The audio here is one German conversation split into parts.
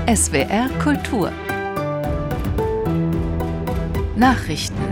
SWR Kultur Nachrichten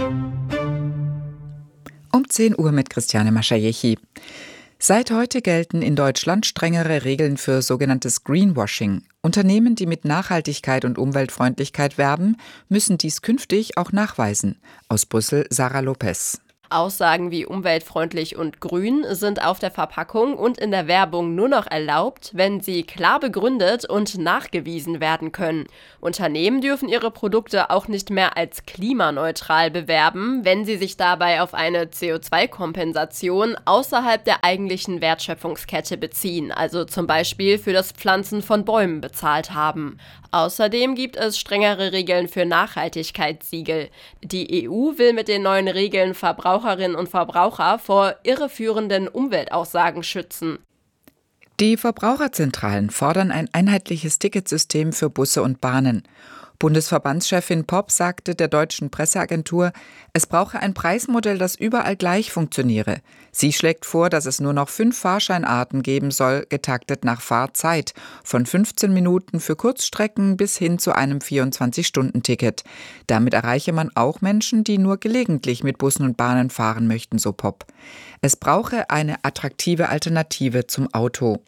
Um 10 Uhr mit Christiane Maschajechi. Seit heute gelten in Deutschland strengere Regeln für sogenanntes Greenwashing. Unternehmen, die mit Nachhaltigkeit und Umweltfreundlichkeit werben, müssen dies künftig auch nachweisen. Aus Brüssel Sarah Lopez. Aussagen wie umweltfreundlich und grün sind auf der Verpackung und in der Werbung nur noch erlaubt, wenn sie klar begründet und nachgewiesen werden können. Unternehmen dürfen ihre Produkte auch nicht mehr als klimaneutral bewerben, wenn sie sich dabei auf eine CO2-Kompensation außerhalb der eigentlichen Wertschöpfungskette beziehen, also zum Beispiel für das Pflanzen von Bäumen bezahlt haben. Außerdem gibt es strengere Regeln für Nachhaltigkeitssiegel. Die EU will mit den neuen Regeln Verbraucherinnen und Verbraucher vor irreführenden Umweltaussagen schützen. Die Verbraucherzentralen fordern ein einheitliches Ticketsystem für Busse und Bahnen. Bundesverbandschefin Popp sagte der deutschen Presseagentur, es brauche ein Preismodell, das überall gleich funktioniere. Sie schlägt vor, dass es nur noch 5 Fahrscheinarten geben soll, getaktet nach Fahrzeit, von 15 Minuten für Kurzstrecken bis hin zu einem 24-Stunden-Ticket. Damit erreiche man auch Menschen, die nur gelegentlich mit Bussen und Bahnen fahren möchten, so Popp. Es brauche eine attraktive Alternative zum Auto.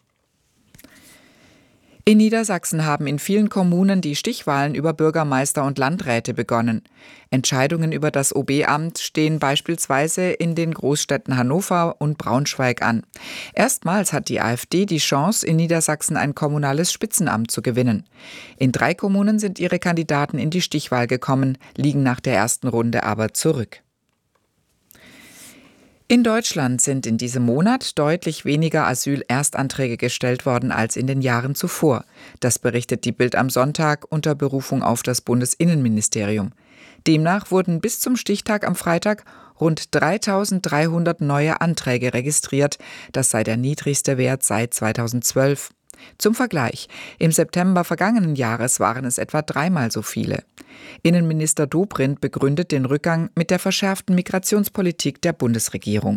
In Niedersachsen haben in vielen Kommunen die Stichwahlen über Bürgermeister und Landräte begonnen. Entscheidungen über das OB-Amt stehen beispielsweise in den Großstädten Hannover und Braunschweig an. Erstmals hat die AfD die Chance, in Niedersachsen ein kommunales Spitzenamt zu gewinnen. In 3 Kommunen sind ihre Kandidaten in die Stichwahl gekommen, liegen nach der ersten Runde aber zurück. In Deutschland sind in diesem Monat deutlich weniger Asylerstanträge gestellt worden als in den Jahren zuvor. Das berichtet die Bild am Sonntag unter Berufung auf das Bundesinnenministerium. Demnach wurden bis zum Stichtag am Freitag rund 3.300 neue Anträge registriert. Das sei der niedrigste Wert seit 2012. Zum Vergleich, im September vergangenen Jahres waren es etwa 3-mal so viele. Innenminister Dobrindt begründet den Rückgang mit der verschärften Migrationspolitik der Bundesregierung.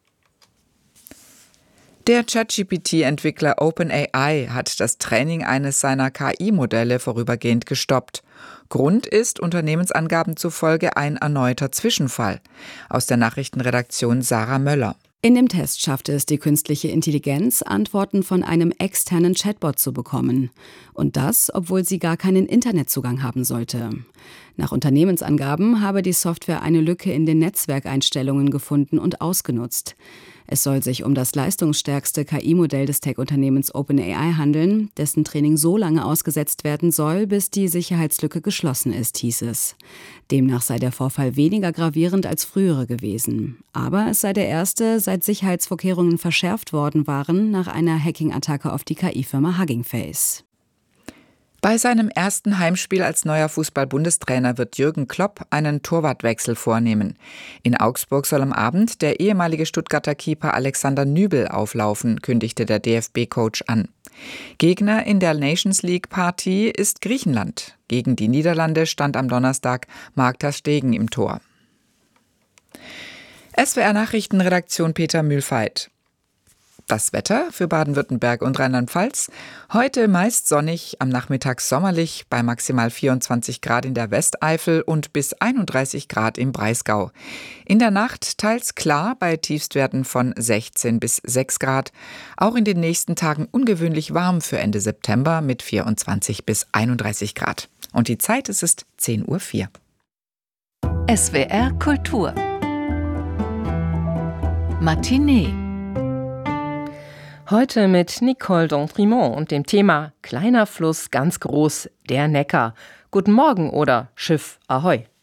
Der ChatGPT-Entwickler OpenAI hat das Training eines seiner KI-Modelle vorübergehend gestoppt. Grund ist Unternehmensangaben zufolge ein erneuter Zwischenfall. Aus der Nachrichtenredaktion Sarah Möller. In dem Test schaffte es die künstliche Intelligenz, Antworten von einem externen Chatbot zu bekommen. Und das, obwohl sie gar keinen Internetzugang haben sollte. Nach Unternehmensangaben habe die Software eine Lücke in den Netzwerkeinstellungen gefunden und ausgenutzt. Es soll sich um das leistungsstärkste KI-Modell des Tech-Unternehmens OpenAI handeln, dessen Training so lange ausgesetzt werden soll, bis die Sicherheitslücke geschlossen ist, hieß es. Demnach sei der Vorfall weniger gravierend als frühere gewesen. Aber es sei der erste, seit Sicherheitsvorkehrungen verschärft worden waren, nach einer Hacking-Attacke auf die KI-Firma Hugging Face. Bei seinem ersten Heimspiel als neuer Fußball-Bundestrainer wird Jürgen Klopp einen Torwartwechsel vornehmen. In Augsburg soll am Abend der ehemalige Stuttgarter Keeper Alexander Nübel auflaufen, kündigte der DFB-Coach an. Gegner in der Nations League-Partie ist Griechenland. Gegen die Niederlande stand am Donnerstag Marc ter Stegen im Tor. SWR-Nachrichtenredaktion Peter Mühlfeit. Das Wetter für Baden-Württemberg und Rheinland-Pfalz. Heute meist sonnig, am Nachmittag sommerlich bei maximal 24 Grad in der Westeifel und bis 31 Grad im Breisgau. In der Nacht teils klar bei Tiefstwerten von 16 bis 6 Grad. Auch in den nächsten Tagen ungewöhnlich warm für Ende September mit 24 bis 31 Grad. Und die Zeit ist 10:04 Uhr. SWR Kultur Matinee. Heute mit Nicole Domprimont und dem Thema Kleiner Fluss, ganz groß, der Neckar. Guten Morgen oder Schiff Ahoi.